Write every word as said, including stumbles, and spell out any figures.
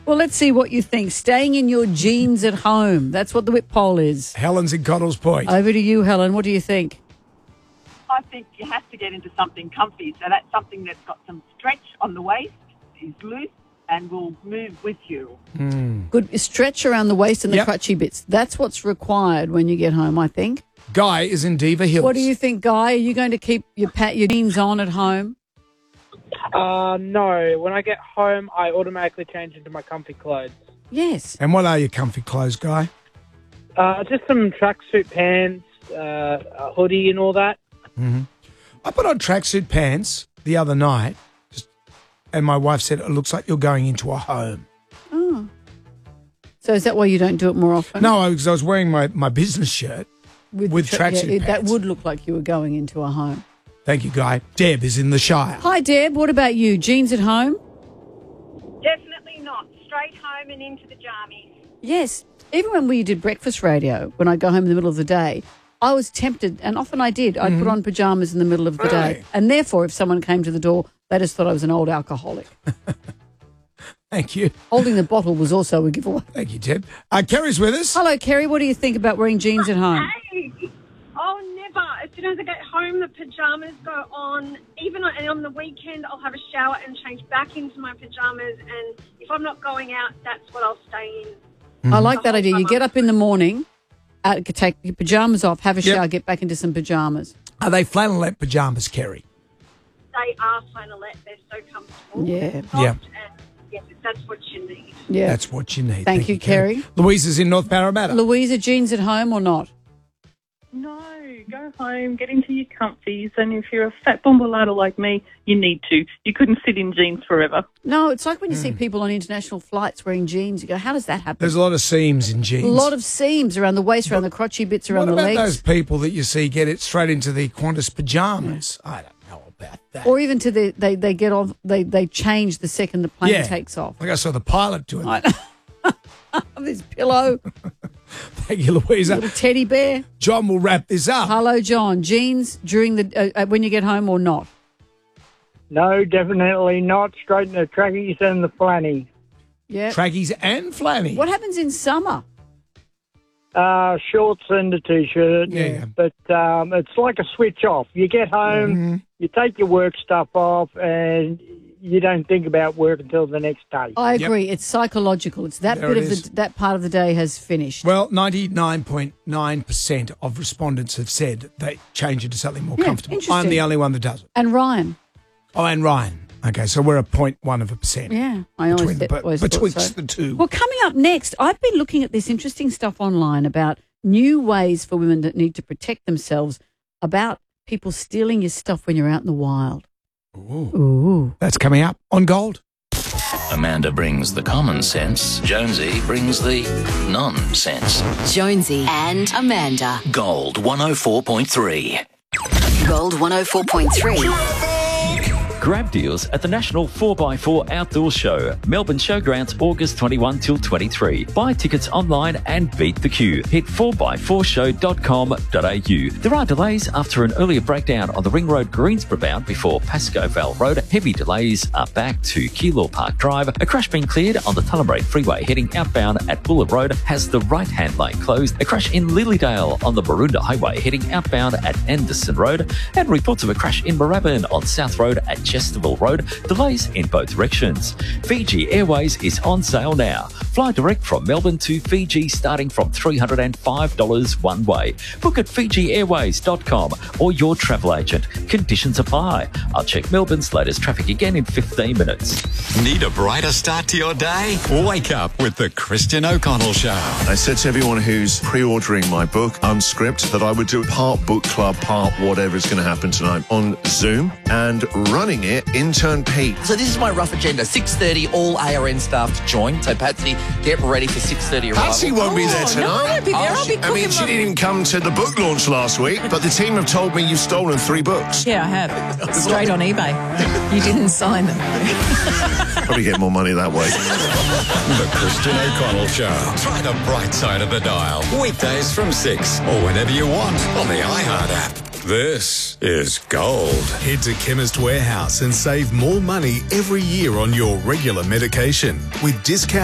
Well, let's see what you think. Staying in your jeans at home. That's what the whip poll is. Helen's in Connells Point. Over to you, Helen. What do you think? I think you have to get into something comfy. So that's something that's got some stretch on the waist, is loose, and will move with you. Mm. Good stretch around the waist and the Yep. crutchy bits. That's what's required when you get home, I think. Guy is in Diva Hills. What do you think, Guy? Are you going to keep your pat your jeans on at home? Uh, no. When I get home, I automatically change into my comfy clothes. Yes. And what are your comfy clothes, Guy? Uh, just some tracksuit pants, uh, a hoodie and all that. Mm-hmm. I put on tracksuit pants the other night, just, and my wife said, it looks like you're going into a home. Oh. So is that why you don't do it more often? No, because I was wearing my, my business shirt with, with tra- tracksuit yeah, pants. That would look like you were going into a home. Thank you, Guy. Deb is in the Shire. Hi, Deb. What about you? Jeans at home? Definitely not. Straight home and into the jammies. Yes. Even when we did breakfast radio, when I go home in the middle of the day, I was tempted, and often I did, I'd Mm-hmm. put on pyjamas in the middle of the Really? day. And therefore, if someone came to the door, they just thought I was an old alcoholic. Thank you. Holding the bottle was also a giveaway. Thank you, Deb. Uh, Kerry's with us. Hello, Kerry. What do you think about wearing jeans at home? Hey! Oh, never. As soon as I get home, the pyjamas go on. Even on, and on the weekend, I'll have a shower and change back into my pyjamas. And if I'm not going out, that's what I'll stay in. I like The that whole idea. You time get I'm- up in the morning, uh, take your pyjamas off, have a Yep. shower, get back into some pyjamas. Are they flannelette pyjamas, Kerry? They are flannelette. They're so comfortable. Yeah. Soft, Yeah. And yes, that's what you need. Yeah. That's what you need. Thank you, Kerry. Louise is in North Parramatta. Louisa, jeans at home or not? No, go home, get into your comfies, and if you're a fat bombalada like me, you need to. You couldn't sit in jeans forever. No, it's like when you see people on international flights wearing jeans. You go, how does that happen? There's a lot of seams in jeans. A lot of seams around the waist, around the crotchy bits, around What the about legs. those people that you see get it straight into the Qantas pyjamas? I don't know about that. Or even to the, they, they get off, they, they change the second the plane Yeah. takes off. Like I saw the pilot doing that. This pillow, Thank you, Louisa. little teddy bear. John will wrap this up. Hello, John. Jeans during the uh, uh, when you get home or not? No, definitely not. Straight in the trackies and the flanny. Yeah. Trackies and flanny. What happens in summer? Uh, shorts and a t-shirt. Yeah, yeah. But um, it's like a switch off. You get home, Mm-hmm. you take your work stuff off, and you don't think about work until the next day. I agree. It's psychological. It's that There bit it of is. the that part of the day has finished. Well, ninety-nine point nine percent of respondents have said they change into something more Yeah, comfortable. I'm interesting. the only one that doesn't. And Ryan. Oh, and Ryan. Okay, so we're a point one of a percent. Yeah, I always, Between the, th- always thought betwixt so. the two. Well, coming up next, I've been looking at this interesting stuff online about new ways for women that need to protect themselves, about people stealing your stuff when you're out in the wild. Ooh. Ooh. That's coming up on Gold. Amanda brings the common sense. Jonesy brings the nonsense. Jonesy and Amanda. Gold one oh four point three. Gold one oh four point three. Grab deals at the National four by four Outdoor Show, Melbourne Showgrounds, August twenty-first till twenty-third. Buy tickets online and beat the queue. Hit four by four show dot com dot a u. There are delays after an earlier breakdown on the Ring Road Greensboro bound before Pascoe Vale Road. Heavy delays are back to Keilor Park Drive. A crash being cleared on the Tullamarine Freeway heading outbound at Buller Road has the right-hand lane closed. A crash in Lilydale on the Maroondah Highway heading outbound at Anderson Road. And reports of a crash in Moorabbin on South Road at Chesterville Road. Delays in both directions. Fiji Airways is on sale now. Fly direct from Melbourne to Fiji starting from three hundred five dollars one way. Book at fiji airways dot com or your travel agent. Conditions apply. I'll check Melbourne's latest traffic again in fifteen minutes. Need a brighter start to your day? Wake up with the Christian O'Connell Show. I said to everyone who's pre-ordering my book, Unscript, that I would do part book club, part whatever is going to happen tonight on Zoom, and running it, intern Pete. So this is my rough agenda. six thirty, all A R N staff to join. So Patsy, get ready for six thirty arrival. Patsy won't be there tonight. No, I won't be there. Oh, I'll be she- I mean, cooking she my- didn't even come to the book launch last week, but the team have told me you've stolen three books. Yeah, I have. Straight on eBay. You didn't sign them. Probably get more money that way. The Christian O'Connell Show. Try the bright side of the dial. Weekdays from six or whenever you want on the iHeart app. This is Gold. Head to Chemist Warehouse and save more money every year on your regular medication with discount.